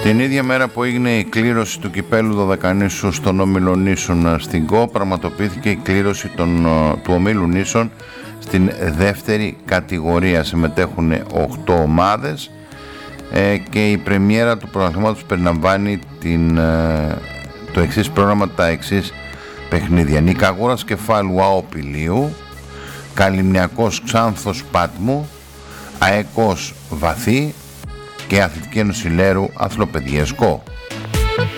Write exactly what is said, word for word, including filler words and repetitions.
Την ίδια μέρα που έγινε η κλήρωση του κυπέλου Δωδεκανήσου στον όμιλο Νήσων στην ΚΟ, πραγματοποιήθηκε η κλήρωση των, του ομίλου Νήσων στην δεύτερη κατηγορία. Συμμετέχουν οκτώ ομάδες ε, και η πρεμιέρα του πρωταθλήματος περιλαμβάνει την, ε, το εξής πρόγραμμα, τα εξής παιχνίδια: Νικαγούρας Κεφάλου Αοπηλίου, Καλυμνιακός Ξάνθος Πάτμου, ΑΕΚΟΣ Βαθύ και Αθλητική Ένωση Λέρου Αθλοπαιδιέσκο.